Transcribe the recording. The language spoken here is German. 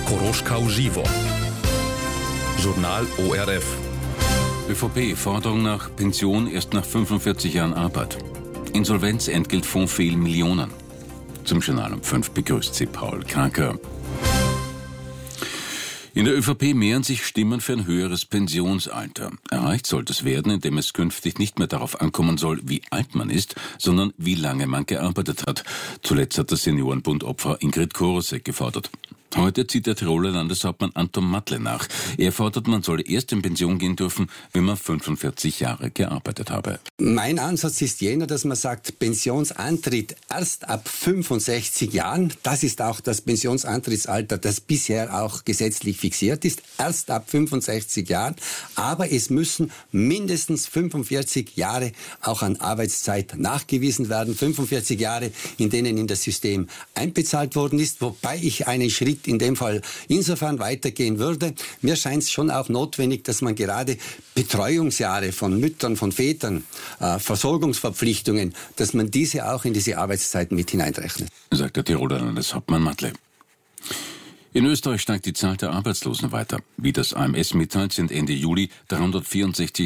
Koroschkau Živo. Journal ORF. ÖVP, Forderung nach Pension erst nach 45 Jahren Arbeit. Insolvenzentgeltfonds fehlen Millionen. Zum Journal um 5 begrüßt Sie Paul Kraker. In der ÖVP mehren sich Stimmen für ein höheres Pensionsalter. Erreicht sollte es werden, indem es künftig nicht mehr darauf ankommen soll, wie alt man ist, sondern wie lange man gearbeitet hat. Zuletzt hat der Seniorenbund Opfer Ingrid Korosek gefordert. Heute zieht der Tiroler Landeshauptmann Anton Matle nach. Er fordert, man solle erst in Pension gehen dürfen, wenn man 45 Jahre gearbeitet habe. Mein Ansatz ist jener, dass man sagt, Pensionsantritt erst ab 65 Jahren. Das ist auch das Pensionsantrittsalter, das bisher auch gesetzlich fixiert ist. Erst ab 65 Jahren. Aber es müssen mindestens 45 Jahre auch an Arbeitszeit nachgewiesen werden. 45 Jahre, in denen in das System einbezahlt worden ist. Wobei ich einen Schritt in dem Fall insofern weitergehen würde. Mir scheint es schon auch notwendig, dass man gerade Betreuungsjahre von Müttern, von Vätern, Versorgungsverpflichtungen, dass man diese auch in diese Arbeitszeiten mit hineinrechnet. Sagt der Tiroler Landeshauptmann Matle. In Österreich steigt die Zahl der Arbeitslosen weiter. Wie das AMS mitteilt, sind Ende Juli 364